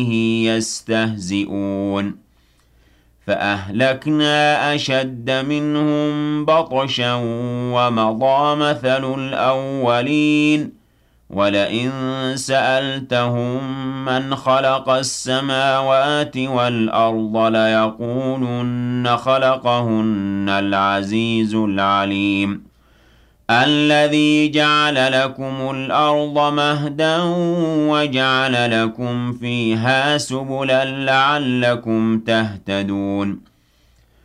يستهزئون فأهلكنا أشد منهم بطشا ومضى مثل الأولين ولئن سألتهم من خلق السماوات والأرض ليقولن خلقهن العزيز العليم الذي جعل لكم الأرض مهدا وجعل لكم فيها سبلا لعلكم تهتدون